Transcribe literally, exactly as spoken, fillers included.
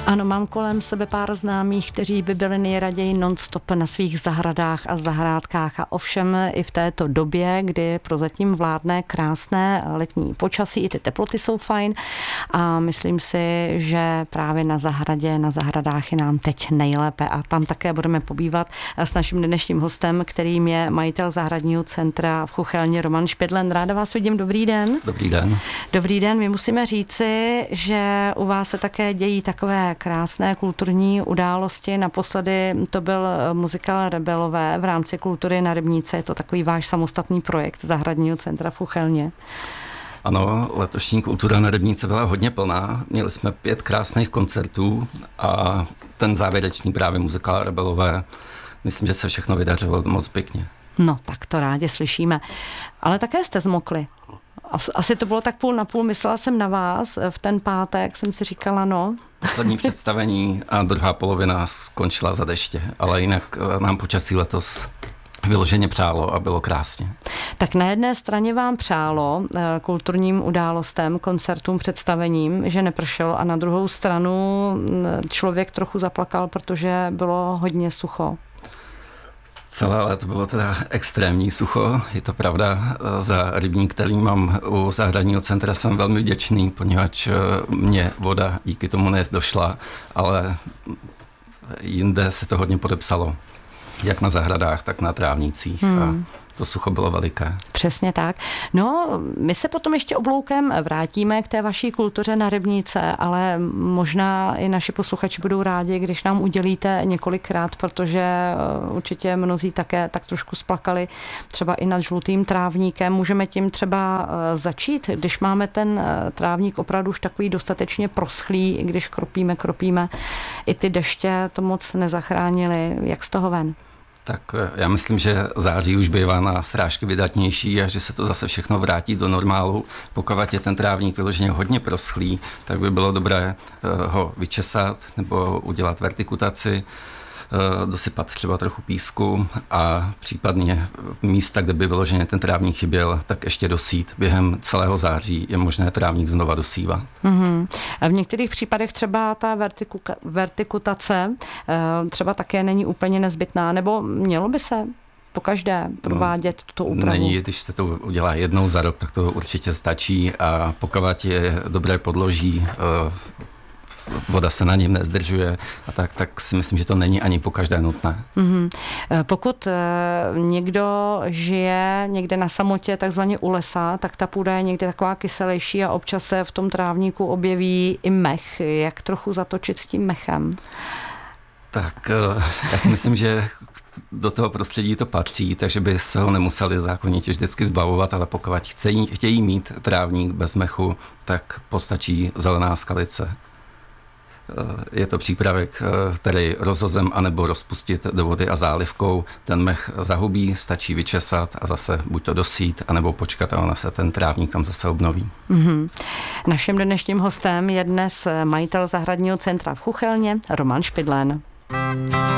Ano, mám kolem sebe pár známých, kteří by byli nejraději non-stop na svých zahradách a zahrádkách a ovšem i v této době, kdy prozatím vládne krásné letní počasí, i ty teploty jsou fajn a myslím si, že právě na zahradě, na zahradách je nám teď nejlépe a tam také budeme pobývat s naším dnešním hostem, kterým je majitel zahradního centra v Chuchelně Roman Špidlen. Ráda vás vidím, dobrý den. Dobrý den. Dobrý den, my musíme říci, že u vás se také dějí takové krásné kulturní události. Naposledy to byl muzikál Rebelové v rámci Kultury na Rybníce. Je to takový váš samostatný projekt zahradního centra v Chuchelně. Ano, letošní Kultura na Rybníce byla hodně plná. Měli jsme pět krásných koncertů a ten závěrečný právě muzikál Rebelové. Myslím, že se všechno vydařilo moc pěkně. No, tak to rádi slyšíme. Ale také jste zmokli. Asi to bylo tak půl na půl. Myslela jsem na vás. V ten pátek jsem si říkala, no. Poslední představení a druhá polovina skončila za deště, ale jinak nám počasí letos vyloženě přálo a bylo krásně. Tak na jedné straně vám přálo kulturním událostem, koncertům, představením, že nepršelo a na druhou stranu člověk trochu zaplakal, protože bylo hodně sucho. Celé léto bylo teda extrémní sucho, je to pravda. Za rybník, který mám u zahradního centra, jsem velmi vděčný, poněvadž mě voda díky tomu nedošla, ale jinde se to hodně podepsalo, jak na zahradách, tak na trávnicích. Hmm. A to sucho bylo veliké. Přesně tak. No, my se potom ještě obloukem vrátíme k té vaší kultuře na Rybníce, ale možná i naši posluchači budou rádi, když nám udělíte několikrát, protože určitě mnozí také tak trošku splakali třeba i nad žlutým trávníkem. Můžeme tím třeba začít, když máme ten trávník opravdu už takový dostatečně proschlý, i když kropíme, kropíme. I ty deště to moc nezachránily. Jak z toho ven? Tak já myslím, že září už bývá na srážky vydatnější a že se to zase všechno vrátí do normálu. Pokud je ten trávník vyloženě hodně proschlý, tak by bylo dobré ho vyčesat nebo udělat vertikutaci, dosypat třeba trochu písku a případně místa, kde by vyloženě ten trávník chyběl, tak ještě dosít. Během celého září je možné trávník znova dosívat. Mm-hmm. A v některých případech třeba ta vertiku- vertikutace třeba také není úplně nezbytná, nebo mělo by se pokaždé provádět no, tuto úpravu? Není, když se to udělá jednou za rok, tak to určitě stačí a pokud je dobré podloží, voda se na něm nezdržuje a tak, tak si myslím, že to není ani pokaždé nutné. Mm-hmm. Pokud někdo žije někde na samotě, takzvaně u lesa, tak ta půda je někde taková kyselější a občas se v tom trávníku objeví i mech. Jak trochu zatočit s tím mechem? Tak já si myslím, že do toho prostředí to patří, takže by se ho nemuseli zákonitě vždycky zbavovat, ale pokud chtějí, chtějí mít trávník bez mechu, tak postačí zelená skalice. Je to přípravek, který rozhozem anebo rozpustit do vody a zálivkou ten mech zahubí, stačí vyčesat a zase buď to dosít, anebo počkat a ona se ten trávník tam zase obnoví. Mm-hmm. Naším dnešním hostem je dnes majitel zahradního centra v Chuchelně Roman Špidlen.